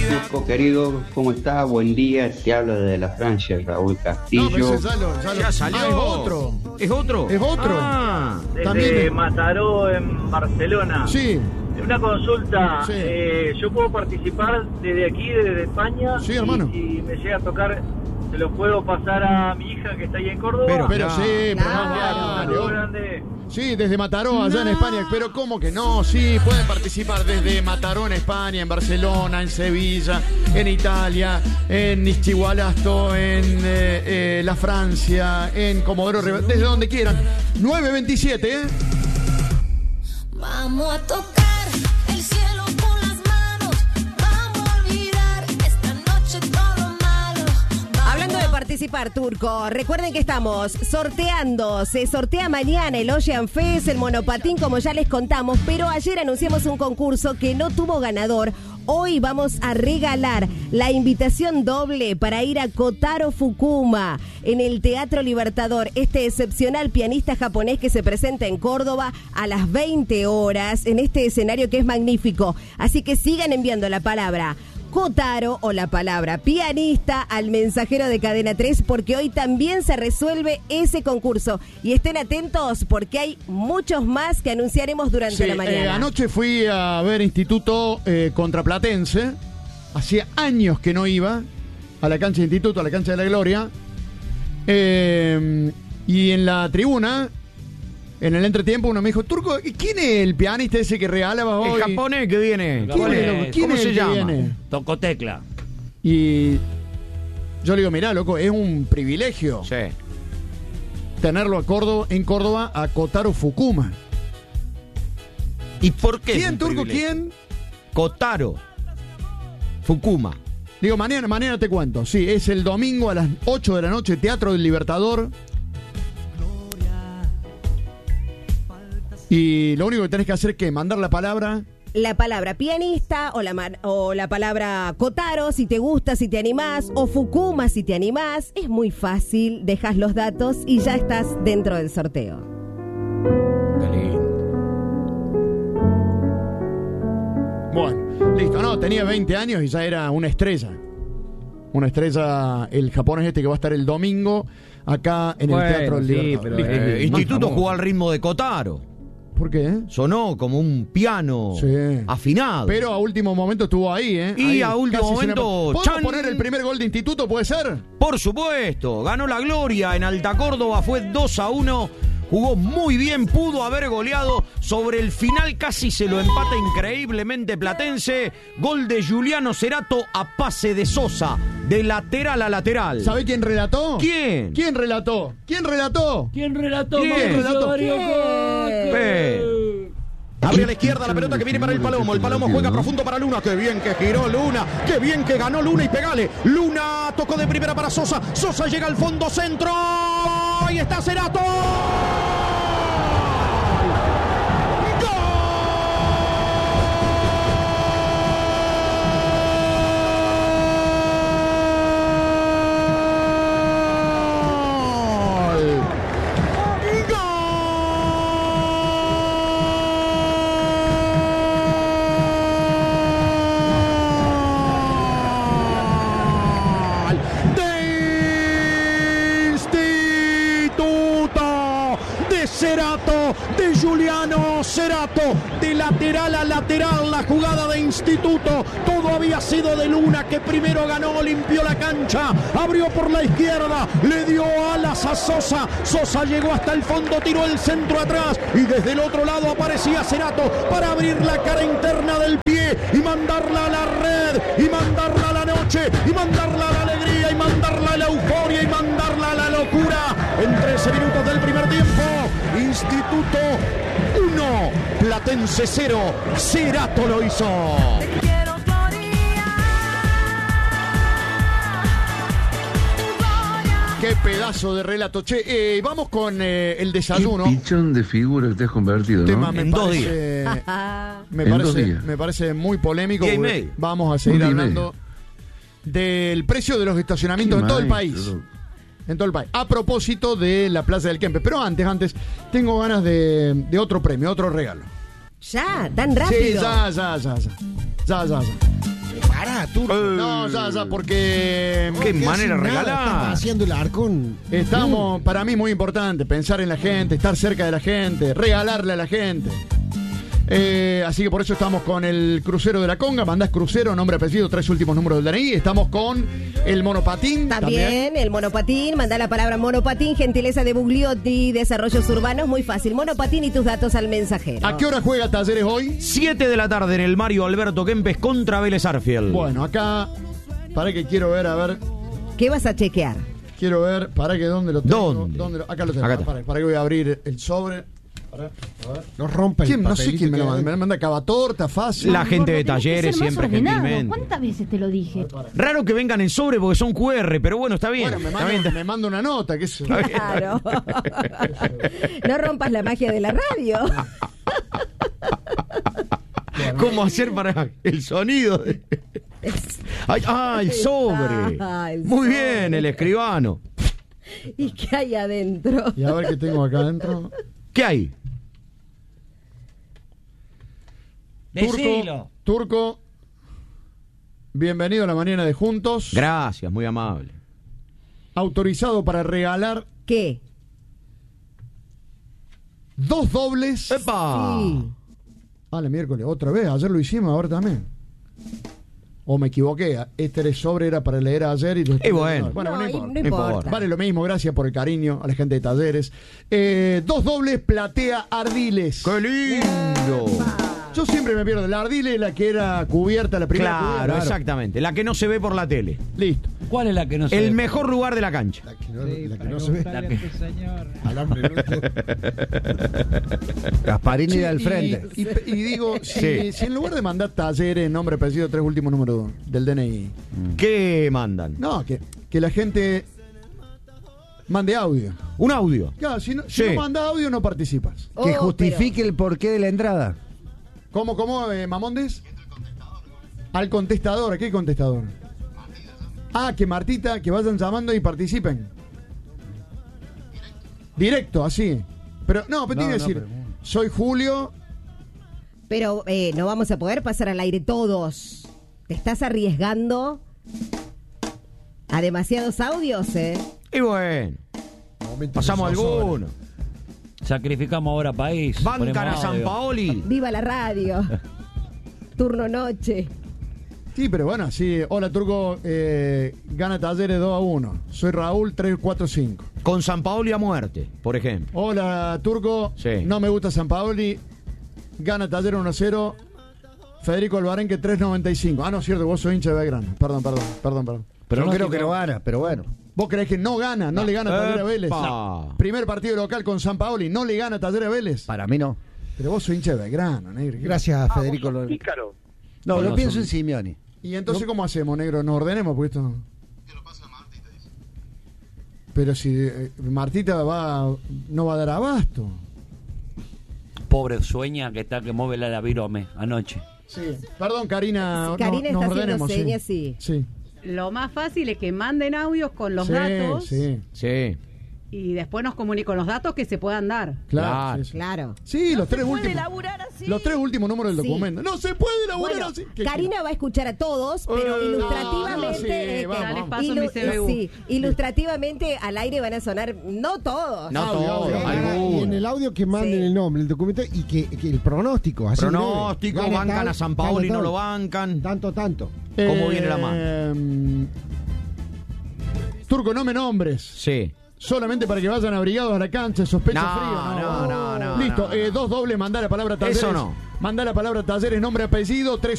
Turco querido, ¿cómo estás? Buen día, te hablo desde la Francia, Raúl Castillo. No, pero Ya salió. es otro. ¿Es otro? Es otro. Ah, Desde También. Mataró, en Barcelona. Sí, Una consulta. Sí. Yo puedo participar desde aquí, desde España. Sí, hermano. Y si me llega a tocar, se lo puedo pasar a mi hija que está ahí en Córdoba. pero No. sí, pero No. no, Saludo vale. grande. Sí, desde Mataró, allá en España. Pero ¿cómo que no? Sí, pueden participar desde Mataró en España, en Barcelona, en Sevilla, en Italia, en Ischigualasto, en la Francia, en Comodoro Rivadavia, desde donde quieran. 927, ¿eh? Vamos a tocar el cielo con las manos. Vamos a olvidar esta noche todo lo malo. Hablando de participar, Turco, recuerden que estamos sorteando. Se sortea mañana el Ocean Fest, el monopatín, como ya les contamos, pero ayer anunciamos un concurso que no tuvo ganador. Hoy vamos a regalar la invitación doble para ir a Kotaro Fukuma en el Teatro Libertador, este excepcional pianista japonés que se presenta en Córdoba a las 20 horas en este escenario que es magnífico. Así que sigan enviando la palabra Kotaro o la palabra pianista al mensajero de Cadena 3 porque hoy también se resuelve ese concurso. Y estén atentos porque hay muchos más que anunciaremos durante la mañana. Anoche fui a ver Instituto contra Platense. Hacía años que no iba a la cancha de Instituto, a la cancha de la Gloria. Y en la tribuna, en el entretiempo, uno me dijo, Turco, ¿quién es el pianista ese que regalaba hoy? el japonés que viene. ¿Quién es, loco? ¿Quién ¿Cómo es se el que llama? viene? Tocó tecla. Y yo le digo, mirá, loco, es un privilegio Sí. tenerlo en Córdoba a Kotaro Fukuma. ¿Y por qué? es ¿Quién, un Turco? privilegio? ¿Quién? Kotaro Fukuma. Digo, mañana te cuento. Sí, es el domingo a las 8 de la noche, Teatro del Libertador. Y lo único que tenés que hacer es que mandar la palabra. La palabra pianista o la palabra Kotaro si te gusta, si te animás, o Fukuma si te animás. Es muy fácil, dejas los datos y ya estás dentro del sorteo. Qué lindo. Bueno, listo. No, tenía 20 años y ya era una estrella. Una estrella, el japonés este que va a estar el domingo acá en el Teatro del Libertador. Listo. Instituto jugó al ritmo de Kotaro. ¿Por qué? Sonó como un piano Sí. afinado. Pero a último momento estuvo ahí, ¿eh? Y Ahí, a último casi se momento, ¿Podemos ¡chan! poner el primer gol de Instituto, puede ser? Por supuesto, ganó la gloria en Alta Córdoba, fue 2-1. Jugó muy bien, pudo haber goleado. Sobre el final casi se lo empata increíblemente Platense. Gol de Giuliano Cerato a pase de Sosa, de lateral a lateral. ¿Sabe quién relató? ¿Quién? ¿Quién relató? ¿Quién relató? ¿Quién relató? ¿Quién Mauricio relató? Darío Pe. Abre a la izquierda la pelota que viene para el Palomo. El Palomo juega profundo para Luna. Qué bien que giró Luna. Qué bien que ganó Luna y pegale. Luna tocó de primera para Sosa. Sosa llega al fondo centro. Ahí está Cerato. Cerato, de Giuliano Cerato, de lateral a lateral, la jugada de Instituto. Todo había sido de Luna, que primero ganó, limpió la cancha, abrió por la izquierda, le dio alas a Sosa. Sosa llegó hasta el fondo, tiró el centro atrás y desde el otro lado aparecía Cerato para abrir la cara interna del pie y mandarla a la red, y mandarla a la noche, y mandarla a la alegría, y mandarla a la euforia, y mandarla a la locura. En 13 minutos del primer tiempo, Instituto 1, Platense 0, Cerato lo hizo. Te quiero, Gloria. Qué pedazo de relato. Che, vamos con el desayuno. Qué pichón de figura que te has convertido, ¿no? Tema En 2 días. En 2 días. Me parece muy polémico. Día y Porque medio. vamos a seguir Un día y hablando del precio de los estacionamientos en todo el país. En todo el país. A propósito de la Plaza del Kempes. Pero antes, tengo ganas de otro premio, otro regalo. Ya, tan rápido. Sí, ya. Pará, Turco. No, ya, porque... Qué manera de Nada, regalar. estás haciendo el arcón. Estamos, para mí muy importante, pensar en la gente, estar cerca de la gente, regalarle a la gente. Así que por eso estamos con el crucero de la conga. Mandás crucero, nombre, apellido, 3 últimos números del DNI. Estamos con el monopatín. También el monopatín, mandá la palabra monopatín, gentileza de Bugliotti, Desarrollos Urbanos, muy fácil. Monopatín y tus datos al mensajero. ¿A qué hora juega Talleres hoy? 7 de la tarde en el Mario Alberto Kempes contra Vélez Arfield. Bueno, acá, para que quiero ver, a ver, ¿Qué vas a chequear? quiero ver, para que dónde lo tengo. ¿Dónde? Acá lo tengo, Acá está. para que voy a abrir el sobre. Para, a ver. No rompa el ¿Quién? No sé papelito quién me lo que- manda. Me lo manda Cavatorta, fácil. La gente de Tenés que Talleres ser más siempre ordenado. gentilmente. ¿Cuántas veces te lo dije? Raro que vengan en sobre porque son QR, pero bueno, está bien. Bueno, Está bien. me manda una nota, que es... Claro. No rompas la magia de la radio. ¿Cómo hacer para el sonido? El sobre. Ah, el Muy sobre. bien, el escribano. ¿Y qué hay adentro? Y a ver qué tengo acá adentro. ¿Qué hay? Turco, bienvenido a la mañana de Juntos. Gracias, muy amable. Autorizado para regalar ¿Qué? 2 dobles. ¡Epa! Sí. Vale, miércoles, otra vez. Ayer lo hicimos, ahora también. O me equivoqué. Este sobre era para leer ayer y después. Y bueno. Bueno, no y importa. no importa. importa. Vale lo mismo, gracias por el cariño a la gente de Talleres. 2 dobles Platea Ardiles. ¡Qué lindo! Yo siempre me pierdo. La Ardile, la que era cubierta, la primera Claro, cubierta. exactamente. La que no se ve por la tele. Listo. ¿Cuál es la que no se El ve? mejor lugar de la cancha. La que no se ve. La que- Alambre luto. Gasparini Sí, al frente. Y digo, si, Sí. si en lugar de mandar Talleres, nombre, apellido, 3 últimos números del DNI, ¿Qué mandan? no, que la gente mande audio. Un audio. Claro, si no Sí. manda audio, no participas. Que Oh, justifique el porqué de la entrada. ¿Cómo, Mamondes? Al contestador. ¿A qué contestador? Que Martita, que vayan llamando y participen. Directo, así. Pero no, pero tiene que decir, soy Julio. Pero no vamos a poder pasar al aire todos. Te estás arriesgando a demasiados audios, ¿eh? Y bueno, Momento pasamos de zozobra. alguno. Sacrificamos ahora país. Bancan ponemos a San audio. Paoli. Viva la radio. Turno noche. Sí, pero bueno, sí. Hola, Turco. Gana Talleres 2-1. Soy Raúl 345. Con San Paoli a muerte, por ejemplo. Hola, Turco. Sí. No me gusta San Paoli. Gana Talleres 1-0. Federico Alvarenque 395. No, cierto, vos sos hincha de Belgrano. Perdón. Pero no yo creo digo- que no gana, pero bueno. ¿Vos creés que no gana? No le gana a Talleres a Vélez. Epa. No. Primer partido local con San Paoli. No le gana a Talleres a Vélez. Para mí no. Pero vos sos hincha de Belgrano, negro. Gracias, Federico. Pícaro. No, Bueno, lo pienso son- en Simeone. ¿Y entonces cómo hacemos, negro? ¿Nos ordenemos? Porque esto... Pero si Martita no va a dar abasto. Pobre sueña que está que mueve la virome anoche. Sí. Perdón, Karina. Karina nos está haciendo ordenemos, señas, sí. sí. Sí. Lo más fácil es que manden audios con los Sí, datos Sí, Sí. y después nos comuniquen con los datos que se puedan dar. claro. Claro. Sí, sí. Claro. Sí, los 3 últimos. Los 3 últimos números del Sí. documento. No se puede elaborar Bueno, así. Karina va a escuchar a todos, pero ilustrativamente, sí, vamos. Ya les paso mi CBU. sí, ilustrativamente al aire van a sonar, no todos. No Audio, todo, audio. Y en alguno. el audio que manden Sí. el nombre, el documento y que el pronóstico. Así Pronóstico, breve. Gana bancan tal, a San gana Paoli, no tal. lo bancan. Tanto. ¿Cómo viene la mano? Turco, no me nombres. Sí. Solamente para que vayan abrigados a la cancha, sospecha No, frío. no. Listo, no. 2 dobles, mandá la palabra Talleres. Eso no. Mandá la palabra Talleres, nombre, apellido, 3